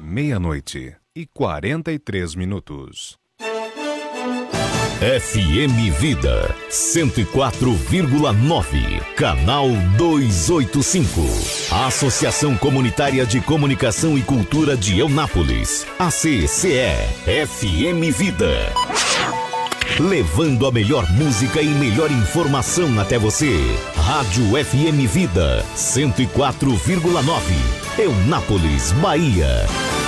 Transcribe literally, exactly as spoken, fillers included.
Meia-noite e quarenta e três minutos. F M Vida cento e quatro vírgula nove, canal duzentos e oitenta e cinco. A Associação Comunitária de Comunicação e Cultura de Eunápolis, A C C E, F M Vida. Levando a melhor música e melhor informação até você. Rádio F M Vida cento e quatro vírgula nove, Eunápolis, Bahia.